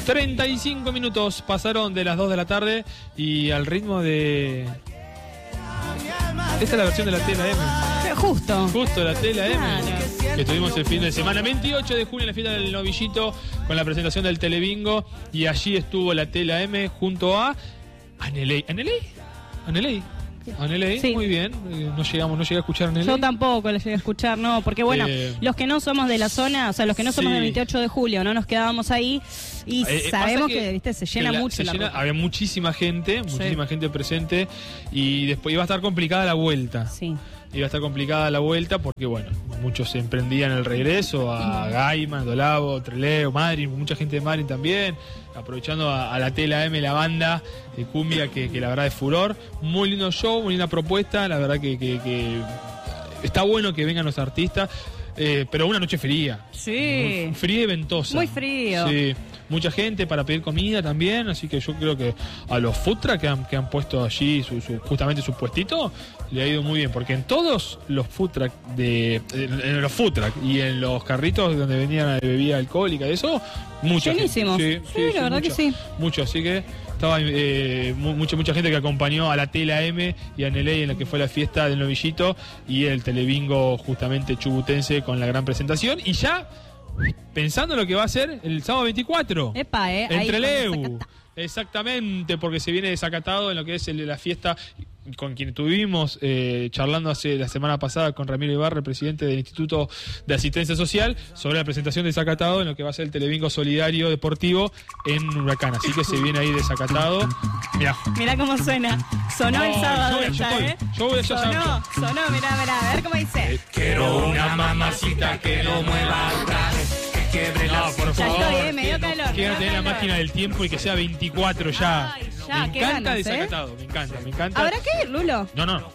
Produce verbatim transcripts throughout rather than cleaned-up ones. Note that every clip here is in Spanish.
treinta y cinco minutos pasaron de las dos de la tarde y al ritmo de... Esta es la versión de la T L A M. Justo. Justo la T L A M. Claro. Que tuvimos el fin de semana. veintiocho de junio en la fiesta del novillito con la presentación del Telebingo. Y allí estuvo la T L A M junto a Aneley. ¿Aneley? ¿Aneley? Aneley, Sí. Muy bien. No llegamos, no llegué a escuchar a Aneley. Yo tampoco la llegué a escuchar, no, porque bueno, Eh, los que no somos de la zona, o sea, los que no somos sí. del veintiocho de julio, no nos quedábamos ahí y Eh, sabemos pasa que, viste, se llena que la- mucho se la llena- ruta. había muchísima gente, muchísima gente presente y después iba a estar complicada la vuelta. Sí. Iba a estar complicada la vuelta porque, bueno, muchos se emprendían el regreso a Gaiman, Dolabo, Trelew, Madrid, mucha gente de Madrid también, aprovechando a, a la T L A M, la banda de cumbia que, que la verdad es furor. Muy lindo show, muy linda propuesta, la verdad que, que, que está bueno que vengan los artistas, eh, pero una noche fría. Sí. Muy fría y ventosa. Muy frío. Sí. Mucha gente para pedir comida también, así que yo creo que a los food truck que han, que han puesto allí su, su, justamente su puestito le ha ido muy bien, porque en todos los food truck de en, en los food truck y en los carritos donde venían bebida alcohólica y eso, mucha Llenísimos. gente. Sí, la verdad que sí. Mucho, así que estaba eh, mu- mucha mucha gente que acompañó a la T L A M y a Aneley en la que fue la fiesta del novillito y el Telebingo justamente chubutense con la gran presentación y ya pensando en lo que va a ser el sábado veinticuatro. Epa, eh. ahí Entre cuando Leu. se canta. Exactamente, porque se viene desacatado en lo que es el de la fiesta con quien estuvimos eh, charlando hace la semana pasada con Ramiro Ibarra, el presidente del Instituto de Asistencia Social, sobre la presentación de desacatado en lo que va a ser el Telebingo Solidario Deportivo en Huracán. Así que se viene ahí desacatado. Mirá. Mirá cómo suena. Sonó el No, sábado yo- yo esta, estoy- ¿eh? yo voy a- yo sonó, ya- sonó, mirá, mirá, a ver cómo dice. Quiero una mamacita que no mueva No, por Ya favor. estoy, eh, me dio calor. me Quiero dio tener la calor. máquina del tiempo y que sea veinticuatro ya. Ay, ya, me qué encanta ganas, ¿eh? desacatado, me encanta, me encanta. ¿Habrá que ir, Lulo? No, no.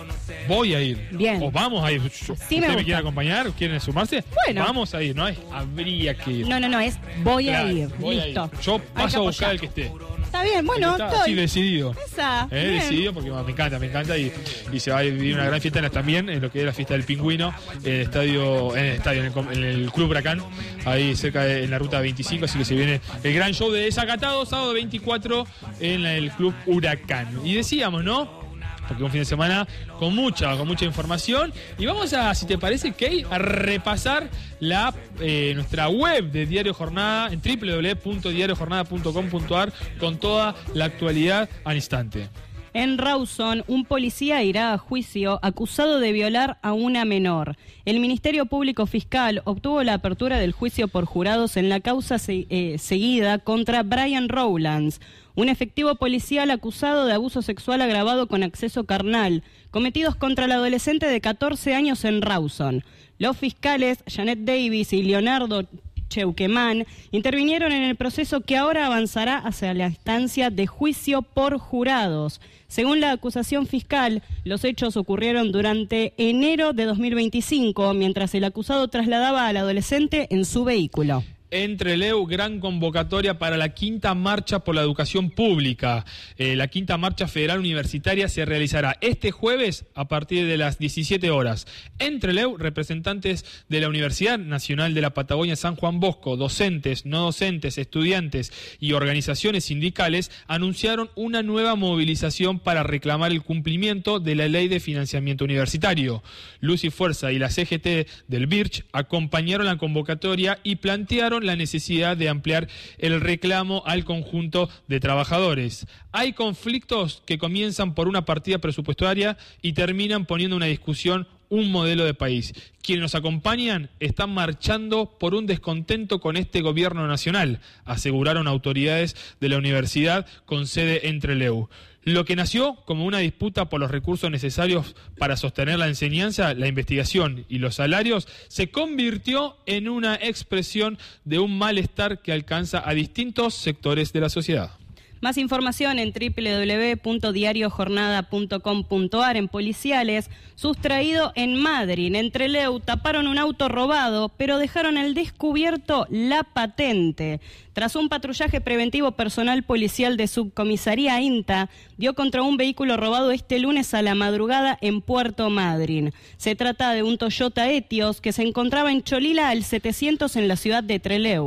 Voy a ir. Bien. O vamos a ir. me ¿Usted me, gusta. quiere acompañar? ¿Quieren sumarse? Bueno. Vamos a ir, ¿no? Hay, habría que ir. No, no, no, es voy Claro, a ir. voy a ir. Listo. Yo Hay que paso a buscar apoyar. el que esté. Está bien, bueno, Está estoy. así decidido. Esa. Eh, bien. decidido porque me encanta, me encanta y, y se va a vivir una gran fiesta en la- también en lo que es la fiesta del Pingüino, en el estadio, en el estadio, en el, com- en el Club Huracán, ahí cerca de en la ruta veinticinco, así que se viene el gran show de Desacatado, sábado veinticuatro en la- el Club Huracán. Y decíamos, ¿no? Porque un fin de semana con mucha, con mucha información. Y vamos a, si te parece, Kay, a repasar la eh, nuestra web de Diario Jornada en doble u doble u doble u punto diario jornada punto com punto a r con toda la actualidad al instante. En Rawson, un policía irá a juicio acusado de violar a una menor. El Ministerio Público Fiscal obtuvo la apertura del juicio por jurados en la causa se- eh, seguida contra Brian Rowlands, un efectivo policial acusado de abuso sexual agravado con acceso carnal, cometidos contra el adolescente de catorce años en Rawson. Los fiscales Janet Davis y Leonardo Cheuquemán intervinieron en el proceso que ahora avanzará hacia la instancia de juicio por jurados. Según la acusación fiscal, los hechos ocurrieron durante enero de dos mil veinticinco, mientras el acusado trasladaba al adolescente en su vehículo. Entre Leu, gran convocatoria para la quinta marcha por la educación pública. Eh, la quinta marcha federal universitaria se realizará este jueves a partir de las diecisiete horas. Entre Leu, representantes de la Universidad Nacional de la Patagonia San Juan Bosco, docentes, no docentes, estudiantes y organizaciones sindicales anunciaron una nueva movilización para reclamar el cumplimiento de la Ley de Financiamiento Universitario. Luz y Fuerza y la C G T del B I R C H acompañaron la convocatoria y plantearon la necesidad de ampliar el reclamo al conjunto de trabajadores. Hay conflictos que comienzan por una partida presupuestaria y terminan poniendo una discusión un modelo de país. Quienes nos acompañan están marchando por un descontento con este gobierno nacional, aseguraron autoridades de la universidad con sede entre Leu. Lo que nació como una disputa por los recursos necesarios para sostener la enseñanza, la investigación y los salarios, se convirtió en una expresión de un malestar que alcanza a distintos sectores de la sociedad. Más información en doble u doble u doble u punto diario jornada punto com punto a r. En policiales, sustraído en Madrid, entre Leu, taparon un auto robado, pero dejaron al descubierto la patente. Tras un patrullaje preventivo, personal policial de subcomisaría INTA dio contra un vehículo robado este lunes a la madrugada en Puerto Madryn. Se trata de un Toyota Etios que se encontraba en Cholila al setecientos en la ciudad de Trelew.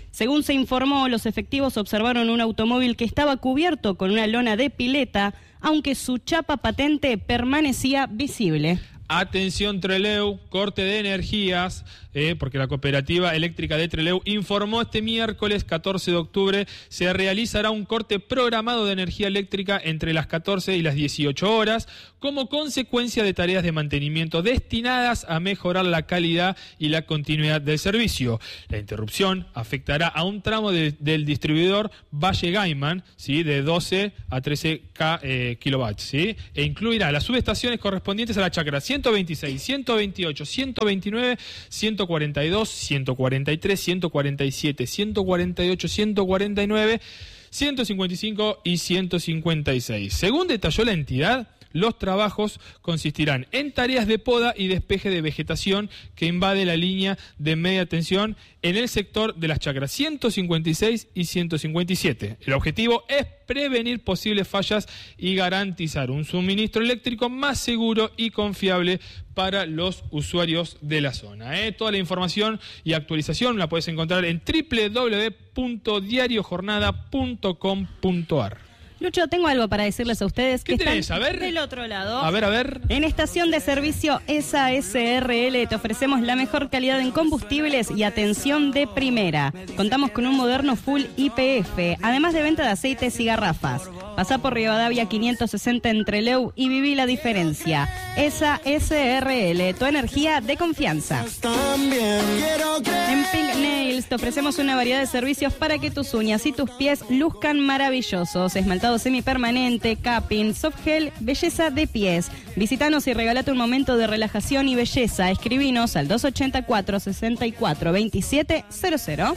Según se informó, los efectivos observaron un automóvil que estaba cubierto con una lona de pileta, aunque su chapa patente permanecía visible. Atención Trelew, corte de energías, eh, porque la Cooperativa Eléctrica de Trelew informó este miércoles catorce de octubre se realizará un corte programado de energía eléctrica entre las catorce y las dieciocho horas como consecuencia de tareas de mantenimiento destinadas a mejorar la calidad y la continuidad del servicio. La interrupción afectará a un tramo de, del distribuidor Valle Gaiman, ¿sí? de doce a trece kilovatios, ¿sí? e incluirá las subestaciones correspondientes a la chacra ciento veintiséis, ciento veintiocho, ciento veintinueve, ciento cuarenta y dos, ciento cuarenta y tres, ciento cuarenta y siete, ciento cuarenta y ocho, ciento cuarenta y nueve, ciento cincuenta y cinco y ciento cincuenta y seis. Según detalló la entidad, los trabajos consistirán en tareas de poda y despeje de vegetación que invade la línea de media tensión en el sector de las chacras ciento cincuenta y seis y ciento cincuenta y siete. El objetivo es prevenir posibles fallas y garantizar un suministro eléctrico más seguro y confiable para los usuarios de la zona. ¿eh? Toda la información y actualización la puedes encontrar en doble u doble u doble u punto diario jornada punto com punto a r. Lucho, tengo algo para decirles a ustedes que ¿Qué están tenés? A ver. del otro lado. A ver, a ver. En estación de servicio E S A S R L te ofrecemos la mejor calidad en combustibles y atención de primera. Contamos con un moderno full I P F, además de venta de aceites y garrafas. Pasá por Rivadavia quinientos sesenta en Trelew y viví la diferencia. E S A S R L, tu energía de confianza. En Pink Nails te ofrecemos una variedad de servicios para que tus uñas y tus pies luzcan maravillosos. Esmaltado semipermanente, capping, soft gel, belleza de pies. Visítanos y regalate un momento de relajación y belleza. Escribinos al dos ochenta y cuatro, sesenta y cuatro, veintisiete cero cero.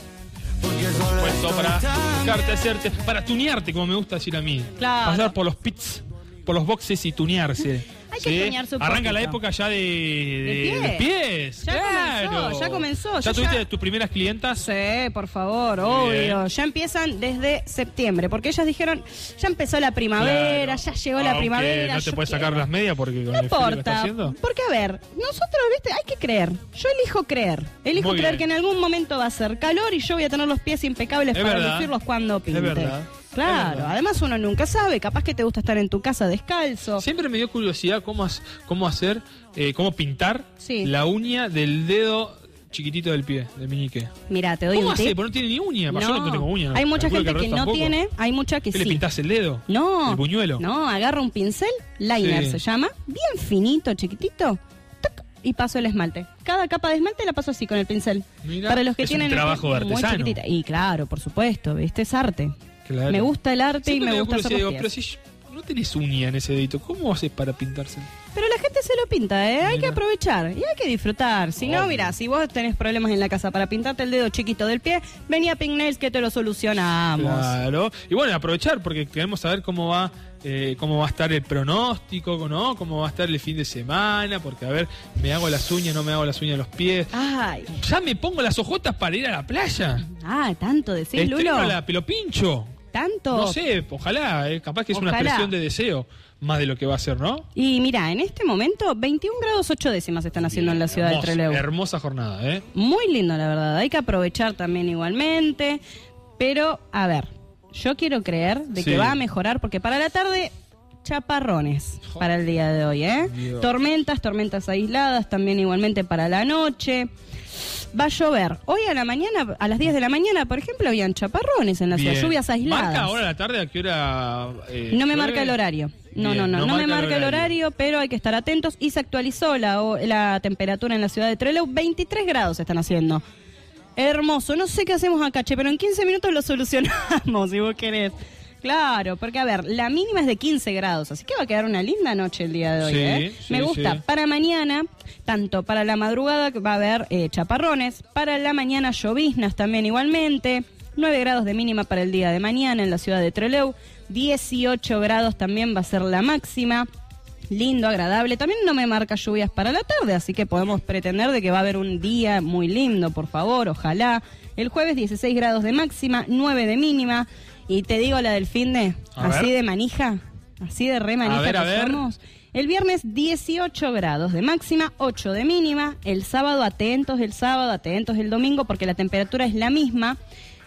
Puesto para buscarte, hacerte, para tunearte, como me gusta decir a mí. Claro. Pasar por los pits, por los boxes y tunearse. Hay que ¿sí? tunearse un Arranca poquito. la época ya de, de, ¿De de pies? pies. Ya claro. comenzó, ya comenzó. ¿Ya Yo tuviste ya- tus primeras clientas? Sí, por favor, Muy obvio. bien. Ya empiezan desde septiembre, porque ellas dijeron, ya empezó la primavera, Claro. ya llegó la Aunque primavera. no te yo puedes quiero. sacar las medias porque con No el frío que está importa, haciendo. porque a ver, nosotros, viste, hay que creer. Yo elijo creer. Elijo Muy creer bien. que en algún momento va a ser calor y yo voy a tener los pies impecables Es para verdad. lucirlos cuando pinte. Es verdad. Claro, Es verdad. además uno nunca sabe, capaz que te gusta estar en tu casa descalzo. Siempre me dio curiosidad cómo, has- cómo hacer, eh, cómo pintar Sí. la uña del dedo chiquitito del pie, del meñique. Mira, te doy ¿Cómo un hace? tip. Porque no tiene ni uña. Yo no tengo uña. Hay mucha Calculo gente el que, resto no tampoco. tiene, hay mucha que ¿Qué sí. le pintás el dedo? No. ¿El buñuelo? No, agarra un pincel, liner Sí. se llama, bien finito, chiquitito, tac, y paso el esmalte. Cada capa de esmalte la paso así con el pincel. Mira, Para los que es un tienen trabajo muy artesano. chiquitita. Y claro, por supuesto, ¿viste? Es arte. Claro. Me gusta el arte Siempre y me dio gusta hacer curiosidad, los digo, pero pies. si no tenés uña en ese dedito, ¿cómo haces para pintarse? Pero la gente se lo pinta, ¿eh? Hay que Mira. aprovechar y hay que disfrutar. Si no, Obvio. mira, si vos tenés problemas en la casa para pintarte el dedo chiquito del pie, vení a Pink Nails que te lo solucionamos. Claro. Y bueno, aprovechar porque queremos saber cómo va eh, cómo va a estar el pronóstico, ¿no? Cómo va a estar el fin de semana, porque a ver, me hago las uñas, no me hago las uñas de los pies. Ay, Ya me pongo las ojotas para ir a la playa. ah, tanto decís, Estreno Lulo. la pelo pincho. Tanto. No sé, ojalá, eh, capaz que es una Ojalá. expresión de deseo más de lo que va a ser, ¿no? Y mira, en este momento veintiún grados ocho décimas están haciendo en la ciudad Hermoso, de Trelew. Hermosa jornada, ¿eh? Muy lindo, la verdad. Hay que aprovechar también igualmente. Pero, a ver, yo quiero creer de Sí. que va a mejorar, porque para la tarde, chaparrones Jo. para el día de hoy, ¿eh? Dios. Tormentas, tormentas aisladas, también igualmente para la noche. Va a llover. Hoy a la mañana, a las diez de la mañana, por ejemplo, habían chaparrones en la ciudad, Bien. lluvias aisladas. ¿Marca ahora a la tarde a qué hora? eh, No me llueve? marca el horario. No, Bien, no, no, no, me marca el horario, pero hay que estar atentos. Y se actualizó la, o- la temperatura en la ciudad de Trelew. veintitrés grados están haciendo. Hermoso. No sé qué hacemos acá, che, pero en quince minutos lo solucionamos, si vos querés. Claro, porque a ver, la mínima es de quince grados, así que va a quedar una linda noche el día de hoy, Sí, ¿eh? sí, Me gusta. sí. Para mañana, tanto para la madrugada que va a haber eh, chaparrones, para la mañana lloviznas también igualmente, nueve grados de mínima para el día de mañana en la ciudad de Trelew, dieciocho grados también va a ser la máxima. Lindo, agradable. También no me marca lluvias para la tarde, así que podemos pretender de que va a haber un día muy lindo, por favor, ojalá. El jueves dieciséis grados de máxima, nueve de mínima. Y te digo la del fin de, A así ver. de manija, así de re manija A ver, que a ver. somos. El viernes dieciocho grados de máxima, ocho de mínima. El sábado atentos el sábado, atentos el domingo, porque la temperatura es la misma.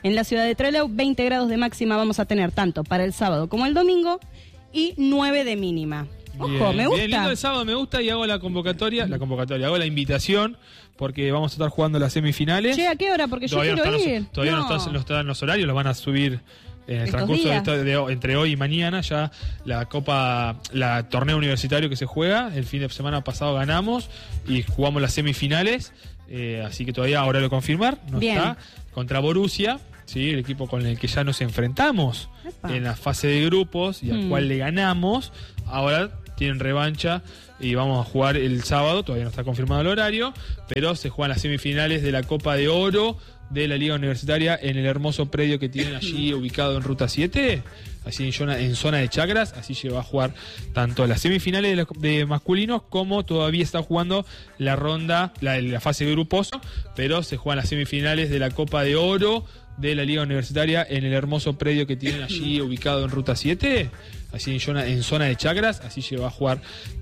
En la ciudad de Trelew, veinte grados de máxima vamos a tener tanto para el sábado como el domingo y nueve de mínima. Ojo, bien, me gusta. Bien, lindo el sábado, me gusta y hago la convocatoria, la convocatoria, hago la invitación porque vamos a estar jugando las semifinales. Che, ¿a qué hora? Porque todavía yo quiero no están ir. Los, todavía no, no. están, no están los horarios, los van a subir en el Estos transcurso de, días. esta- de- entre hoy y mañana. Ya la Copa, la torneo universitario que se juega, el fin de semana pasado ganamos y jugamos las semifinales, eh, así que todavía ahora lo confirmar, no Bien. está, contra Borussia. Sí, el equipo con el que ya nos enfrentamos Epa. en la fase de grupos y al Hmm. cual le ganamos, ahora tienen revancha y vamos a jugar el sábado, todavía no está confirmado el horario, pero se juegan las semifinales de la Copa de Oro de la Liga Universitaria en el hermoso predio que tienen allí ubicado en Ruta siete, así en zona, en zona de Chacras, así se va a jugar tanto las semifinales de, la- de masculinos como todavía está jugando la ronda, la, la fase de grupos, pero se juegan las semifinales de la Copa de Oro de la Liga Universitaria en el hermoso predio que tienen allí ubicado en Ruta siete, así en zona, en zona de Chacras, así se va a jugar